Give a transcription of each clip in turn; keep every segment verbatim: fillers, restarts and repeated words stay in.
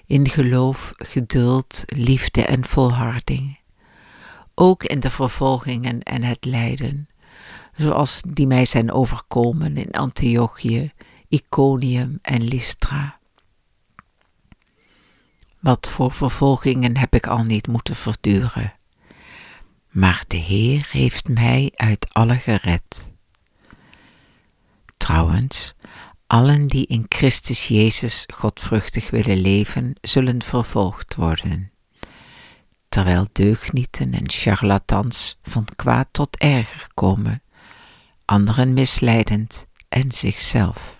in geloof, geduld, liefde en volharding. Ook in de vervolgingen en het lijden, zoals die mij zijn overkomen in Antiochië, Iconium en Lystra. Wat voor vervolgingen heb ik al niet moeten verduren, maar de Heer heeft mij uit alle gered. Trouwens, allen die in Christus Jezus godvruchtig willen leven, zullen vervolgd worden, terwijl deugnieten en charlatans van kwaad tot erger komen, anderen misleidend en zichzelf.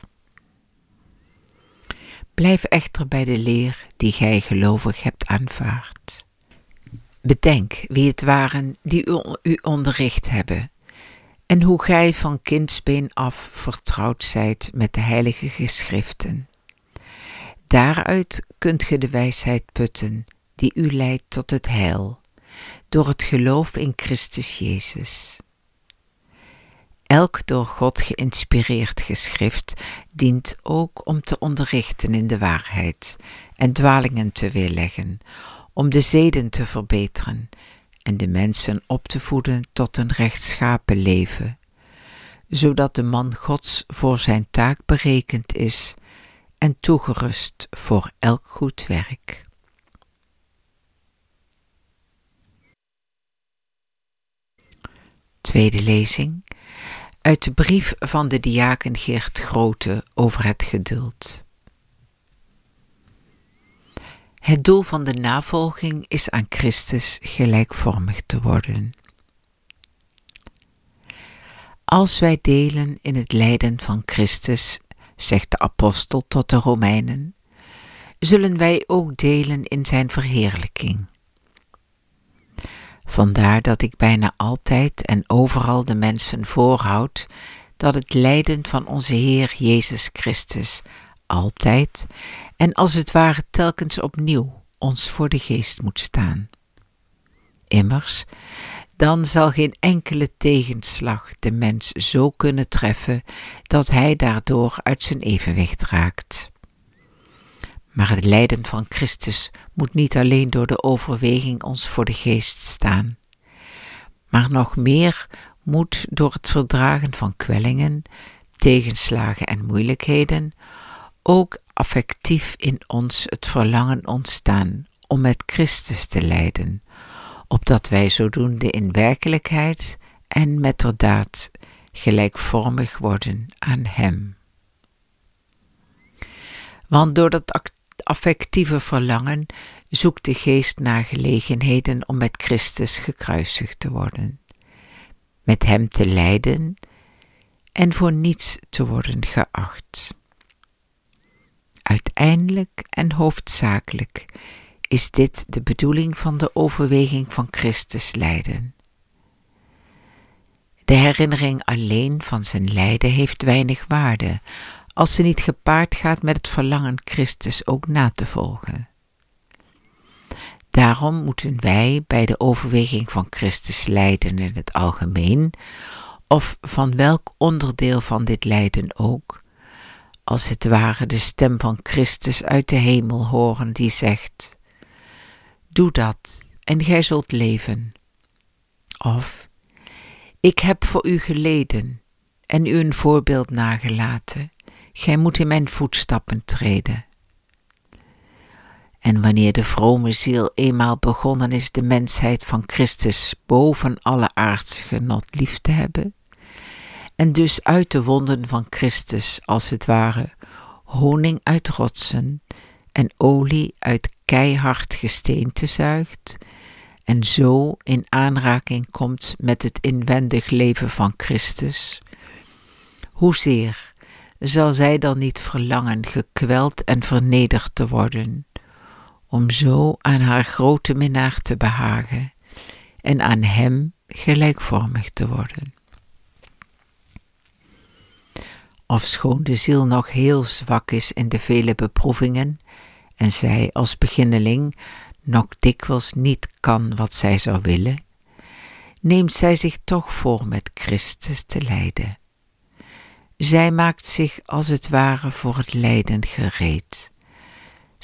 Blijf echter bij de leer die gij gelovig hebt aanvaard. Bedenk wie het waren die u, u onderricht hebben, en hoe gij van kindsbeen af vertrouwd zijt met de heilige geschriften. Daaruit kunt ge de wijsheid putten die u leidt tot het heil, door het geloof in Christus Jezus. Elk door God geïnspireerd geschrift dient ook om te onderrichten in de waarheid en dwalingen te weerleggen, om de zeden te verbeteren en de mensen op te voeden tot een rechtschapen leven, zodat de man Gods voor zijn taak berekend is en toegerust voor elk goed werk. Tweede lezing uit de brief van de diaken Geert Grote over het geduld. Het doel van de navolging is aan Christus gelijkvormig te worden. Als wij delen in het lijden van Christus, zegt de apostel tot de Romeinen, zullen wij ook delen in zijn verheerlijking. Vandaar dat ik bijna altijd en overal de mensen voorhoud dat het lijden van onze Heer Jezus Christus altijd en als het ware telkens opnieuw ons voor de geest moet staan. Immers, dan zal geen enkele tegenslag de mens zo kunnen treffen dat hij daardoor uit zijn evenwicht raakt. Maar het lijden van Christus moet niet alleen door de overweging ons voor de geest staan, maar nog meer moet door het verdragen van kwellingen, tegenslagen en moeilijkheden ook affectief in ons het verlangen ontstaan om met Christus te lijden, opdat wij zodoende in werkelijkheid en metterdaad gelijkvormig worden aan Hem. Want door dat affectieve verlangen zoekt de geest naar gelegenheden om met Christus gekruisigd te worden, met Hem te lijden en voor niets te worden geacht. Uiteindelijk en hoofdzakelijk is dit de bedoeling van de overweging van Christus lijden. De herinnering alleen van zijn lijden heeft weinig waarde, als ze niet gepaard gaat met het verlangen Christus ook na te volgen. Daarom moeten wij bij de overweging van Christus lijden in het algemeen, of van welk onderdeel van dit lijden ook, als het ware de stem van Christus uit de hemel horen die zegt: doe dat en gij zult leven. Of: ik heb voor u geleden en u een voorbeeld nagelaten. Gij moet in mijn voetstappen treden. En wanneer de vrome ziel eenmaal begonnen is de mensheid van Christus boven alle aardse genot lief te hebben, en dus uit de wonden van Christus als het ware honing uit rotsen en olie uit keihard gesteente zuigt, en zo in aanraking komt met het inwendig leven van Christus, hoezeer zal zij dan niet verlangen gekweld en vernederd te worden, om zo aan haar grote minnaar te behagen en aan hem gelijkvormig te worden. Ofschoon de ziel nog heel zwak is in de vele beproevingen en zij als beginneling nog dikwijls niet kan wat zij zou willen, neemt zij zich toch voor met Christus te lijden. Zij maakt zich als het ware voor het lijden gereed,